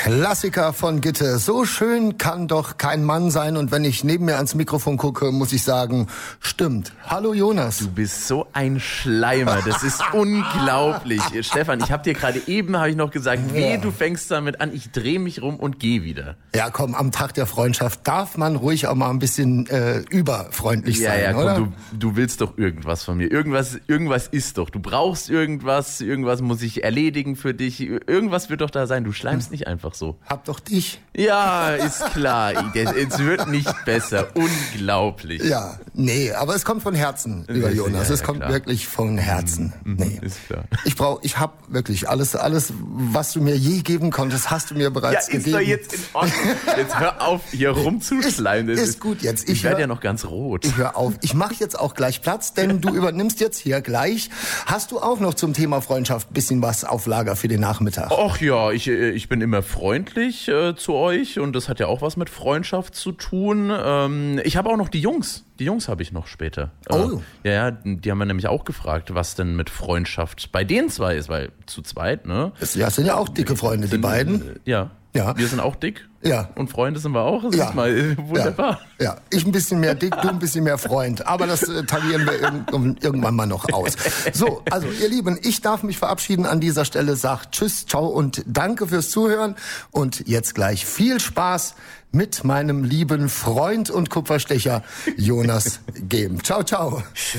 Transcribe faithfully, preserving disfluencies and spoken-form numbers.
Klassiker von Gitte. So schön kann doch kein Mann sein. Und wenn ich neben mir ans Mikrofon gucke, muss ich sagen, stimmt. Hallo Jonas. Du bist so ein Schleimer. Das ist unglaublich. Stefan, ich habe dir gerade eben hab ich noch gesagt, weh, ja. Du fängst damit an. Ich drehe mich rum und gehe wieder. Ja, komm, am Tag der Freundschaft darf man ruhig auch mal ein bisschen äh, überfreundlich ja, sein, ja, komm, oder? Du, du willst doch irgendwas von mir. Irgendwas, irgendwas ist doch. Du brauchst irgendwas. Irgendwas muss ich erledigen für dich. Irgendwas wird doch da sein. Du schleimst nicht einfach so. Hab doch dich. Ja, ist klar. Es wird nicht besser. Unglaublich. Ja, nee, aber es kommt von Herzen, lieber ist, Jonas. ja, es ja, kommt klar. wirklich von Herzen. Mhm, nee. Ist klar. Ich brauch, ich hab wirklich alles, alles, was du mir je geben konntest, hast du mir bereits ja, ist gegeben. Doch jetzt in Ordnung. Jetzt hör auf, hier rumzuschleimen. Ist, ist gut jetzt. Ich, ich werde hör, ja noch ganz rot. Ich hör auf. Ich mache jetzt auch gleich Platz, denn du übernimmst jetzt hier gleich. Hast du auch noch zum Thema Freundschaft ein bisschen was auf Lager für den Nachmittag? Ach ja, ich, ich bin immer freundlich äh, zu euch und das hat ja auch was mit Freundschaft zu tun. Ähm, ich habe auch noch die Jungs. Die Jungs habe ich noch später. Oh. Äh, ja, die haben mir nämlich auch gefragt, was denn mit Freundschaft bei den zwei ist, weil zu zweit, ne? Ja, sind ja auch dicke Freunde, sind, die beiden. Äh, ja. Ja. Wir sind auch dick. Ja. Und Freunde sind wir auch. Das ja. ist mal äh, wunderbar. Ja. ja, ich ein bisschen mehr dick, du ein bisschen mehr Freund. Aber das äh, tarieren wir irg- irgendwann mal noch aus. So, also ihr Lieben, ich darf mich verabschieden an dieser Stelle. Sag tschüss, ciao und danke fürs Zuhören. Und jetzt gleich viel Spaß mit meinem lieben Freund und Kupferstecher Jonas Gehm. Ciao, ciao.